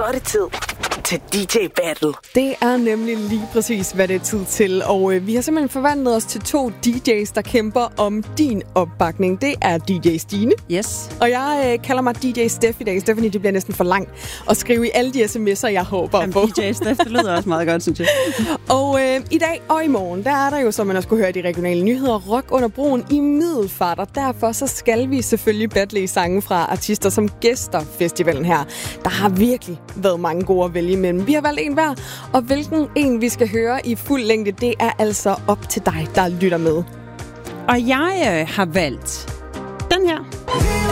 er det tid til DJ Battle. Det er nemlig lige præcis, hvad det er tid til. Og vi har simpelthen forvandlet os til 2 DJ's, der kæmper om din opbakning. Det er DJ Stine. Yes. Og jeg kalder mig DJ Steff i dag. Stephanie, det bliver næsten for langt at skrive i alle de sms'er, jeg håber på. DJ Steff, det lyder også meget godt, synes jeg. Og i dag og i morgen, der er der jo, som man også kunne høre de regionale nyheder, rock under broen i Middelfart. Og derfor så skal vi selvfølgelig battle i sange fra artister, som gæster festivalen her. Der har virkelig været mange gode at vælge imellem. Vi har valgt en hver, og hvilken en vi skal høre i fuld længde, det er altså op til dig, der lytter med. Og jeg har valgt